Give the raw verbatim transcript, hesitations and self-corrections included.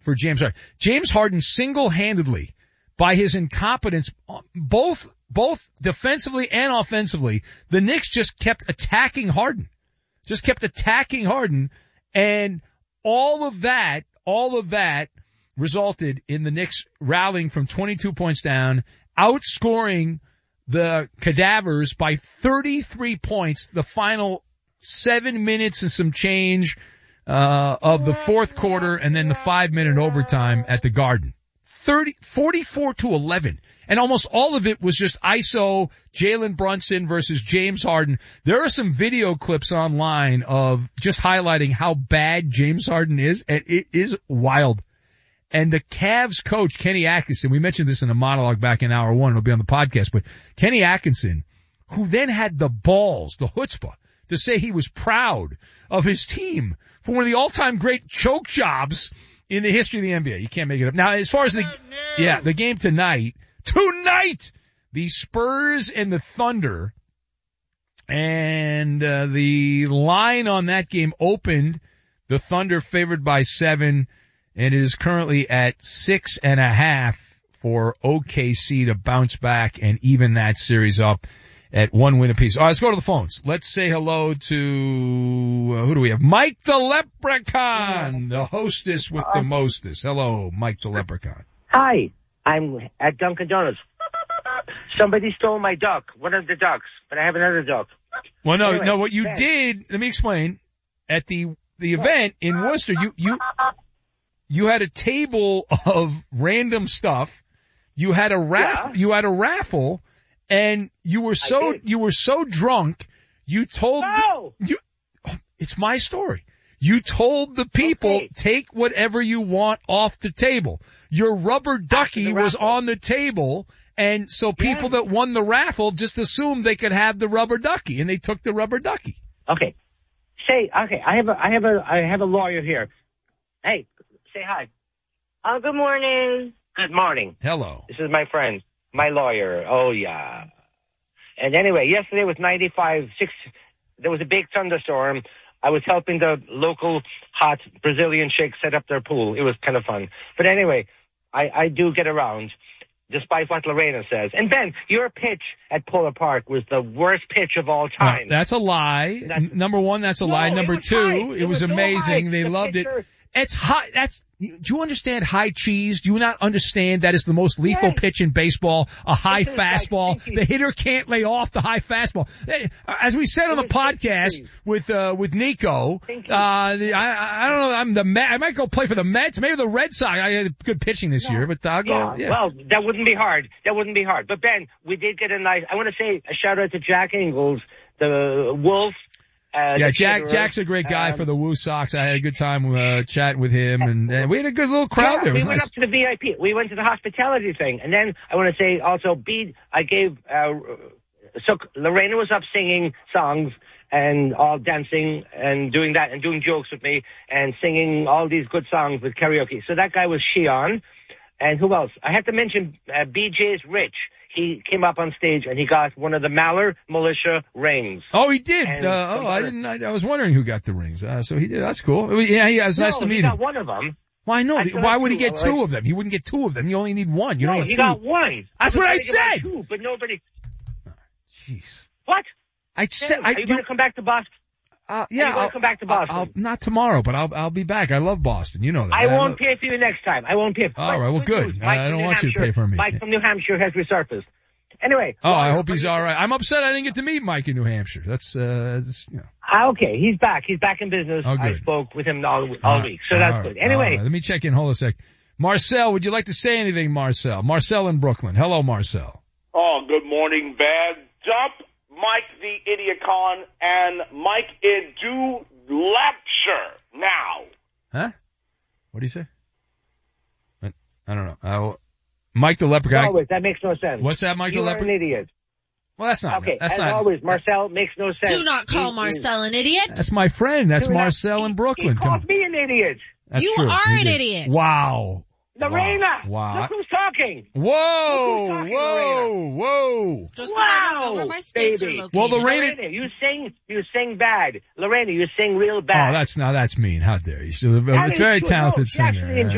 for James Harden. James Harden single-handedly, by his incompetence, both both defensively and offensively, the Knicks just kept attacking Harden. Just kept attacking Harden, and all of that, all of that resulted in the Knicks rallying from twenty-two points down, outscoring the Cadavers by thirty-three points, the final seven minutes and some change uh of the fourth quarter, and then the five-minute overtime at the Garden. thirty, forty-four to eleven. And almost all of it was just I S O Jalen Brunson versus James Harden. There are some video clips online of just highlighting how bad James Harden is, and it is wild. And the Cavs coach, Kenny Atkinson, we mentioned this in a monologue back in hour one, it'll be on the podcast, but Kenny Atkinson, who then had the balls, the chutzpah, to say he was proud of his team for one of the all-time great choke jobs in the history of the N B A. You can't make it up. Now, as far as the, yeah, the game tonight, tonight, the Spurs and the Thunder, and uh, the line on that game opened, the Thunder favored by seven, and it is currently at six and a half for O K C to bounce back and even that series up at one win apiece. All right, let's go to the phones. Let's say hello to, uh, who do we have? Mike the Leprechaun, the hostess with the mostest. Hello, Mike the Leprechaun. Hi, I'm at Dunkin' Donuts. Somebody stole my duck, one of the ducks, but I have another duck. Well, no, anyway, no, what you Ben. did, let me explain. At the, the event in Worcester, you, you, you had a table of random stuff. You had a raffle, Yeah. you had a raffle, and you were so, you were so drunk, you told, No! the, you, it's my story. You told the people, Okay. take whatever you want off the table. Your rubber ducky was raffle. on the table, and so people Yes. that won the raffle just assumed they could have the rubber ducky, and they took the rubber ducky. Okay. Say, okay, I have a, I have a, I have a lawyer here. Hey, say hi. Oh, good morning. Good morning. Hello. This is my friend, my lawyer. Oh, yeah. And anyway, yesterday was ninety-five, six, there was a big thunderstorm. I was helping the local hot Brazilian chick set up their pool. It was kind of fun. But anyway, I, I do get around, despite what Lorena says. And Ben, your pitch at Polar Park was the worst pitch of all No, time. that's a lie. That's- N- Number one, that's a No, lie. it Number was two, high. it, It was, was so amazing. high. They The loved picture- it. It's high. That's, do you understand high cheese? Do you not understand that is the most lethal Yes. pitch in baseball? A high This is like fastball. stinky. The hitter can't lay off the high fastball. Eh, As we said on the It was podcast stinky. with, uh, with Nico, Stinky. uh, the, I, I don't know, I'm the Met, I might go play for the Mets, maybe the Red Sox. I had good pitching this year, but I'll go, Yeah, yeah. well, that wouldn't be hard. That wouldn't be hard. But Ben, we did get a nice, I want to say a shout out to Jack Ingalls, the Wolf. Uh, Yeah, the Jack, caterer. Jack's a great guy Um, for the Woo Sox. I had a good time, uh, chatting with him, and, and we had a good little crowd yeah, there. It was we went nice. up to the V I P. We went to the hospitality thing. And then I want to say also, B, I gave, uh, so Lorena was up singing songs and all dancing and doing that and doing jokes with me and singing all these good songs with karaoke. So that guy was Shion. And who else? I have to mention uh, B J's Rich. He came up on stage and he got one of the Maller Militia rings. Oh, he did. And Uh, oh, I didn't. I, I was wondering who got the rings. Uh, so he did. That's cool. Yeah, yeah. It was nice no, to meet he him. got one of them. Why no? I thought Why would he two. get Like- two of them? He wouldn't get two of them. You only need one. You no, don't need he two. got one. That's was what I trying to get said. Two, but nobody. Jeez. What? I said. I, Are you going to come back to Boston? uh, Are yeah. you going I'll, to come back to I'll, Boston? I'll, not tomorrow, but I'll I'll be back. I love Boston. You know that. I won't love- pay for you next time. I won't pay. All right, well, good. news. I- Mike I from don't New want you to Hampshire- pay for me. Mike from New Hampshire has resurfaced. Anyway. Oh, I well, hope he's all right. I'm upset I didn't get to meet Mike in New Hampshire. That's uh, that's, you know. Ah, okay, he's back. He's back in business. Oh, I good. spoke with him all, all week, so that's All good. right, Anyway, all right. Let me check in. Hold a sec. Marcel, would you like to say anything, Marcel? Marcel in Brooklyn. Hello, Marcel. Oh, good morning, Bad. Dump Mike the Idiocon and Mike Edu lecture now. Huh? What do you say? I, I don't know. I, Mike the Leprechaun. always, that makes no sense. What's that, Mike the You are an Leprechaun? idiot. Well, that's not. Okay, That's as not. always, Marcel makes no sense. Do not call He- Marcel an idiot. That's my friend. That's he- Marcel in he- Brooklyn. He Come calls on. me an idiot. That's You true. are He an did. idiot. Wow. Lorena, Wow. look who's talking. Whoa, Look who's talking, whoa, whoa. Just 'cause I don't know Wow, where my skates baby. are located. Well, Lorena- Lorena, you sing, you sing bad. Lorena, you sing real bad. Oh, that's no, that's mean. How dare you? She's a, a That is very true. talented No, she actually singer. enjoys